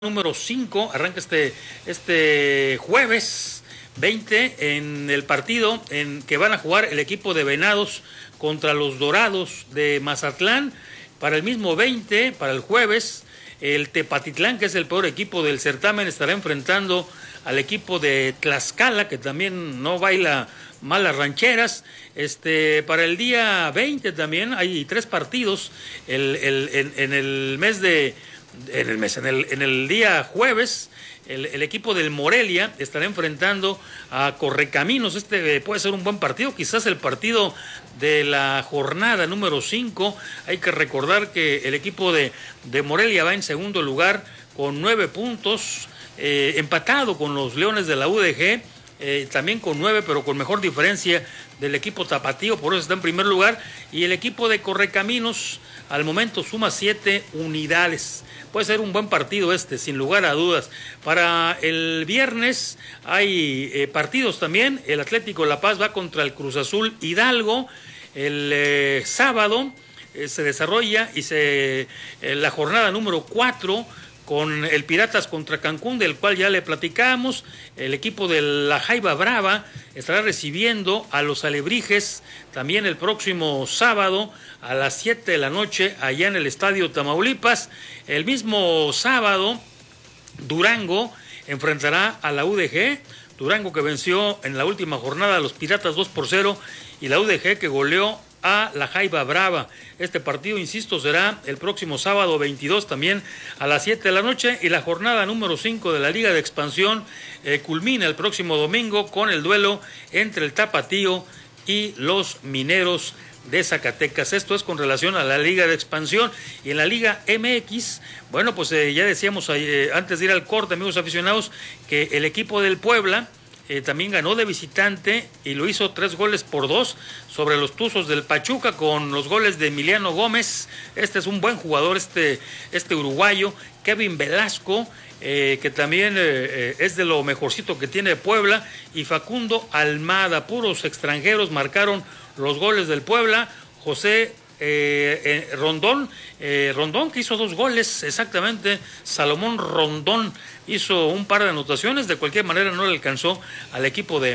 Número 5 arranca este jueves 20 en el partido en que van a jugar el equipo de Venados contra los Dorados de Mazatlán. Para el mismo 20, para el jueves, el Tepatitlán, que es el peor equipo del certamen, estará enfrentando al equipo de Tlaxcala, que también no baila malas rancheras. Para el día 20 también hay 3 partidos en el día jueves. El equipo del Morelia estará enfrentando a Correcaminos. Puede ser un buen partido, quizás el partido de la jornada número 5. Hay que recordar que el equipo de Morelia va en segundo lugar con 9 puntos, empatado con los Leones de la UDG, también con 9, pero con mejor diferencia del equipo tapatío, por eso está en primer lugar. Y el equipo de Correcaminos al momento suma 7 unidades. Puede ser un buen partido sin lugar a dudas. Para el viernes hay partidos también. El Atlético La Paz va contra el Cruz Azul Hidalgo. El sábado se desarrolla la jornada número 4 con el Piratas contra Cancún, del cual ya le platicamos. El equipo de la Jaiba Brava estará recibiendo a los Alebrijes también el próximo sábado a las 7 de la noche allá en el Estadio Tamaulipas. El mismo sábado, Durango enfrentará a la UDG. Durango, que venció en la última jornada a los Piratas 2-0, y la UDG, que goleó a la Jaiba Brava. Este partido, insisto, será el próximo sábado 22 también a las 7 de la noche, y la jornada número 5 de la Liga de Expansión culmina el próximo domingo con el duelo entre el Tapatío y los Mineros de Zacatecas. Esto es con relación a la Liga de Expansión. Y en la Liga MX, bueno, pues ya decíamos antes de ir al corte, amigos aficionados, que el equipo del Puebla también ganó de visitante y lo hizo 3-2 sobre los Tuzos del Pachuca, con los goles de Emiliano Gómez. Este es un buen jugador, este uruguayo. Kevin Velasco, que también es de lo mejorcito que tiene Puebla, y Facundo Almada. Puros extranjeros marcaron los goles del Puebla. José Rondón, que hizo 2 goles, exactamente. Salomón Rondón hizo un par de anotaciones. De cualquier manera no le alcanzó al equipo de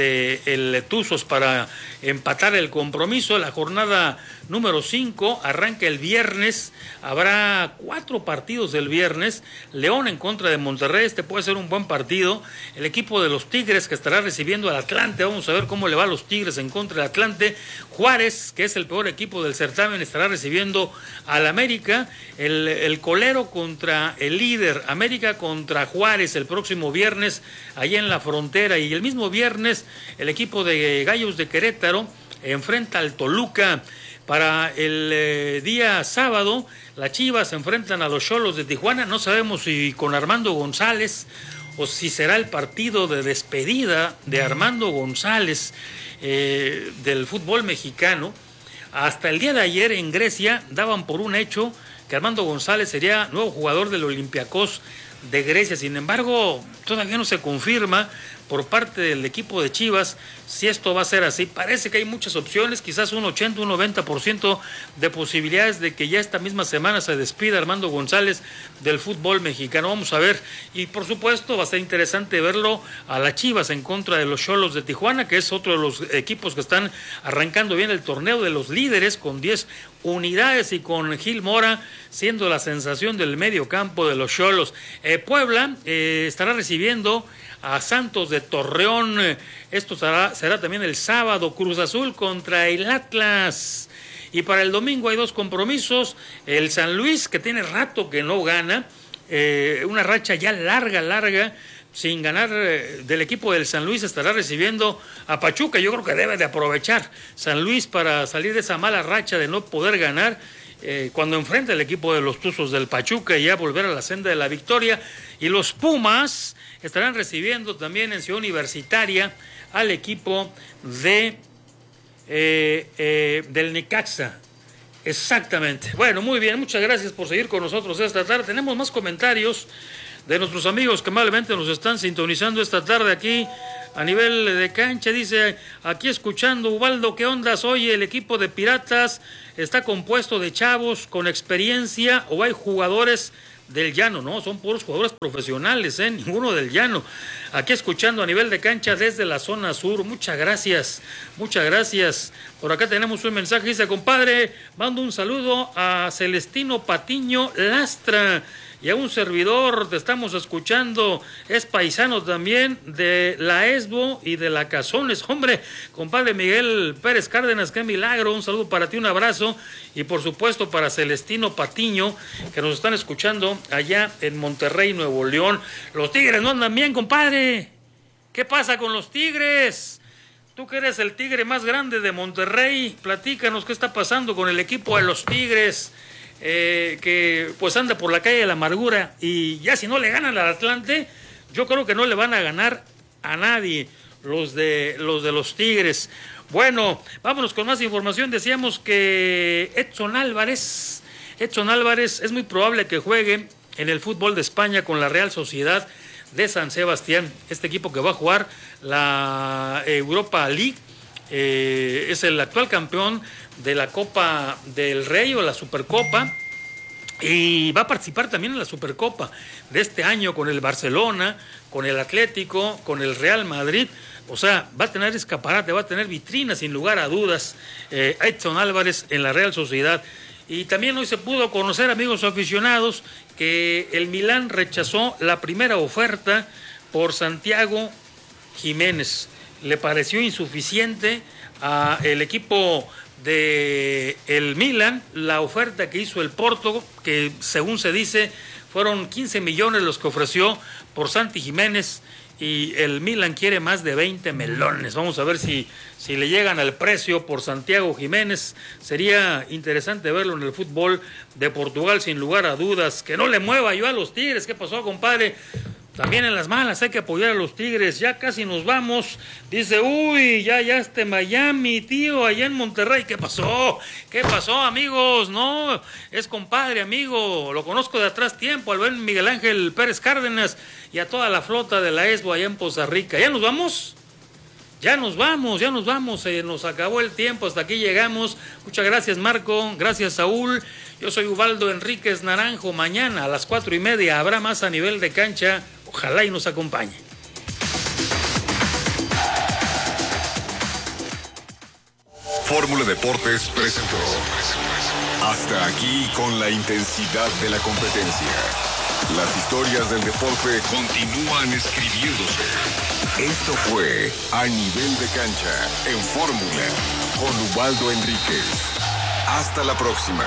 el Tuzos para empatar el compromiso. La jornada número 5 arranca el viernes. Habrá 4 partidos del viernes. León en contra de Monterrey, puede ser un buen partido. El equipo de los Tigres, que estará recibiendo al Atlante. Vamos a ver cómo le va a los Tigres en contra del Atlante. Juárez, que es el peor equipo del certamen, estará recibiendo al América. El colero contra el líder. América contra Juárez el próximo viernes allá en la Frontera. Y el mismo viernes el equipo de Gallos de Querétaro enfrenta al Toluca. Para el día sábado, las Chivas se enfrentan a los Xolos de Tijuana. No sabemos si con Armando González o si será el partido de despedida de Armando González del fútbol mexicano. Hasta el día de ayer en Grecia daban por un hecho que Armando González sería nuevo jugador del Olympiacos de Grecia. Sin embargo, todavía no se confirma por parte del equipo de Chivas si esto va a ser así. Parece que hay muchas opciones, quizás un 80, un 90% de posibilidades de que ya esta misma semana se despida Armando González del fútbol mexicano. Vamos a ver, y por supuesto va a ser interesante verlo a las Chivas en contra de los Xolos de Tijuana, que es otro de los equipos que están arrancando bien el torneo, de los líderes con 10 unidades y con Gil Mora siendo la sensación del medio campo de los Xolos. Puebla estará recibiendo a Santos de Torreón. Esto será también el sábado. Cruz Azul contra el Atlas. Y para el domingo hay 2 compromisos. El San Luis, que tiene rato que no gana, una racha ya larga sin ganar del equipo del San Luis, estará recibiendo a Pachuca. Yo creo que debe de aprovechar San Luis para salir de esa mala racha de no poder ganar cuando enfrenta el equipo de los Tuzos del Pachuca, y ya volver a la senda de la victoria. Y los Pumas estarán recibiendo también en Ciudad Universitaria al equipo del Necaxa. Exactamente. Bueno, muy bien, muchas gracias por seguir con nosotros esta tarde. Tenemos más comentarios de nuestros amigos que amablemente nos están sintonizando esta tarde aquí a nivel de cancha. Dice, aquí escuchando, Ubaldo, ¿qué ondas? Oye, el equipo de Piratas está compuesto de chavos con experiencia o hay jugadores del llano, no, son puros jugadores profesionales, ninguno del llano. Aquí escuchando a nivel de cancha desde la zona sur. Muchas gracias. Por acá tenemos un mensaje, dice: compadre, mando un saludo a Celestino Patiño Lastra y a un servidor, te estamos escuchando, es paisano también de la ESBO y de la Cazones. Hombre, compadre Miguel Pérez Cárdenas, qué milagro, un saludo para ti, un abrazo, y por supuesto para Celestino Patiño, que nos están escuchando allá en Monterrey, Nuevo León. Los Tigres no andan bien, compadre. ¿Qué pasa con los Tigres? Tú que eres el tigre más grande de Monterrey, platícanos qué está pasando con el equipo de los Tigres. Que pues anda por la calle de la amargura, y ya si no le ganan al Atlante, yo creo que no le van a ganar a nadie los de los Tigres. Bueno, vámonos con más información. Decíamos que Edson Álvarez es muy probable que juegue en el fútbol de España con la Real Sociedad de San Sebastián, este equipo que va a jugar la Europa League. Es el actual campeón de la Copa del Rey o la Supercopa, y va a participar también en la Supercopa de este año con el Barcelona, con el Atlético, con el Real Madrid. O sea, va a tener escaparate, va a tener vitrina sin lugar a dudas, Edson Álvarez en la Real Sociedad. Y también hoy se pudo conocer, amigos aficionados, que el Milán rechazó la primera oferta por Santiago Jiménez. Le pareció insuficiente al equipo de el Milan la oferta que hizo el Porto, que según se dice fueron 15 millones los que ofreció por Santi Jiménez, y el Milan quiere más de 20 melones. Vamos a ver si le llegan al precio por Santiago Jiménez. Sería interesante verlo en el fútbol de Portugal, sin lugar a dudas. Que no le mueva yo a los Tigres. ¿Qué pasó, compadre? También en las malas hay que apoyar a los Tigres. Ya casi nos vamos. Dice, ya Miami, tío, allá en Monterrey. ¿Qué pasó? ¿Qué pasó, amigos? No, es compadre, amigo. Lo conozco de atrás tiempo, al ver Miguel Ángel Pérez Cárdenas y a toda la flota de la ESBO allá en Poza Rica. ¿Ya nos vamos? Ya nos vamos, nos acabó el tiempo, hasta aquí llegamos. Muchas gracias, Marco, gracias, Saúl. Yo soy Ubaldo Enríquez Naranjo. Mañana a las 4:30 habrá más a nivel de cancha. Ojalá y nos acompañe. Fórmula Deportes presentó. Hasta aquí con la intensidad de la competencia. Las historias del deporte continúan escribiéndose. Esto fue A Nivel de Cancha en Fórmula con Ubaldo Enríquez. Hasta la próxima.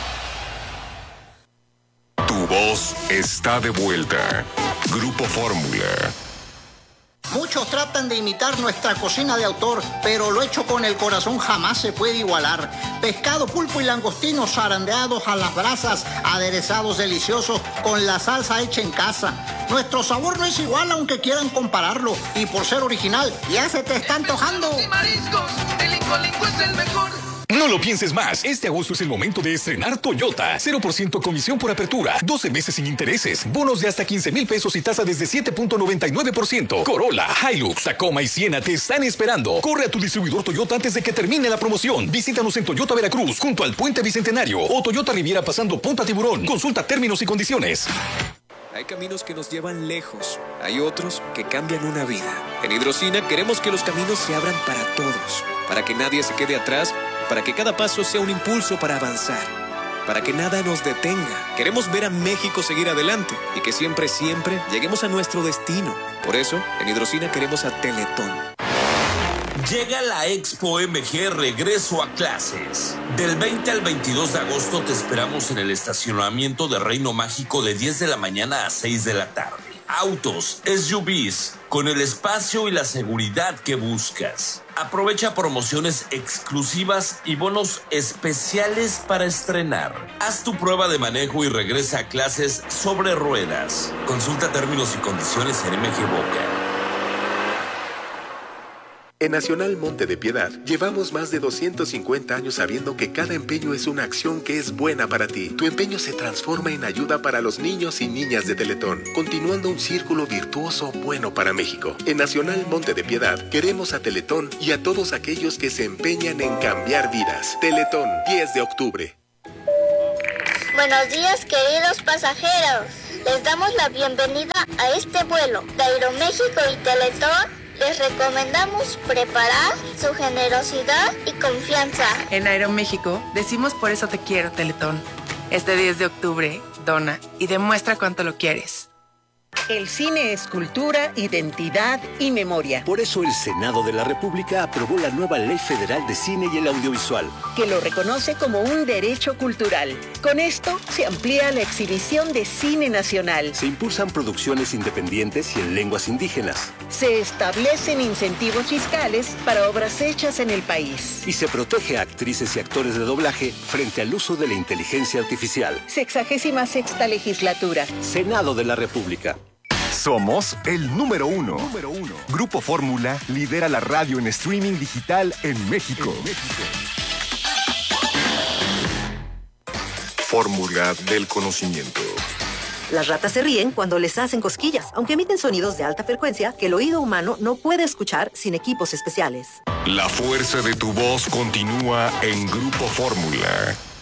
Tu voz está de vuelta. Grupo Fórmula. Muchos tratan de imitar nuestra cocina de autor, pero lo hecho con el corazón jamás se puede igualar. Pescado, pulpo y langostinos zarandeados a las brasas, aderezados deliciosos con la salsa hecha en casa. Nuestro sabor no es igual aunque quieran compararlo, y por ser original ya se te está antojando. Y mariscos, el Lingo Lingo es el mejor. No lo pienses más. Este agosto es el momento de estrenar Toyota. 0% comisión por apertura, 12 meses sin intereses, bonos de hasta 15,000 pesos y tasa desde 7.99%. Corolla, Hilux, Tacoma y Siena te están esperando. Corre a tu distribuidor Toyota antes de que termine la promoción. Visítanos en Toyota Veracruz, junto al Puente Bicentenario, o Toyota Riviera pasando Punta Tiburón. Consulta términos y condiciones. Hay caminos que nos llevan lejos, hay otros que cambian una vida. En Hidrocina queremos que los caminos se abran para todos, para que nadie se quede atrás, para que cada paso sea un impulso para avanzar, para que nada nos detenga. Queremos ver a México seguir adelante y que siempre, siempre lleguemos a nuestro destino. Por eso, en Hidrocina queremos a Teletón. Llega la Expo MG Regreso a Clases. Del 20 al 22 de agosto te esperamos en el estacionamiento de Reino Mágico de 10 de la mañana a 6 de la tarde. Autos, SUVs, con el espacio y la seguridad que buscas. Aprovecha promociones exclusivas y bonos especiales para estrenar. Haz tu prueba de manejo y regresa a clases sobre ruedas. Consulta términos y condiciones en MG Boca. En Nacional Monte de Piedad, llevamos más de 250 años sabiendo que cada empeño es una acción que es buena para ti. Tu empeño se transforma en ayuda para los niños y niñas de Teletón, continuando un círculo virtuoso bueno para México. En Nacional Monte de Piedad, queremos a Teletón y a todos aquellos que se empeñan en cambiar vidas. Teletón, 10 de octubre. Buenos días, queridos pasajeros. Les damos la bienvenida a este vuelo de Aeroméxico y Teletón. Les recomendamos preparar su generosidad y confianza. En Aeroméxico decimos por eso te quiero, Teletón. Este 10 de octubre, dona y demuestra cuánto lo quieres. El cine es cultura, identidad y memoria. Por eso el Senado de la República aprobó la nueva Ley Federal de Cine y el Audiovisual, que lo reconoce como un derecho cultural. Con esto se amplía la exhibición de cine nacional. Se impulsan producciones independientes y en lenguas indígenas. Se establecen incentivos fiscales para obras hechas en el país. Y se protege a actrices y actores de doblaje frente al uso de la inteligencia artificial. 66ª legislatura. Senado de la República. Somos el número uno. Grupo Fórmula lidera la radio en streaming digital en México. Fórmula del conocimiento. Las ratas se ríen cuando les hacen cosquillas, aunque emiten sonidos de alta frecuencia que el oído humano no puede escuchar sin equipos especiales. La fuerza de tu voz continúa en Grupo Fórmula.